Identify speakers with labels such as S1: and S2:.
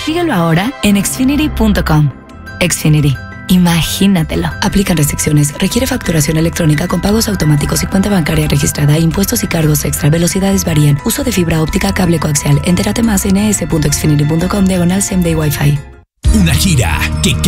S1: Consíguelo ahora en xfinity.com. Xfinity. Imagínatelo. Aplican restricciones. Requiere facturación electrónica con pagos automáticos y cuenta bancaria registrada. Impuestos y cargos extra. Velocidades varían. Uso de fibra óptica, cable coaxial. Entérate más en es.xfinity.com/same-day Wi-Fi.
S2: Una gira que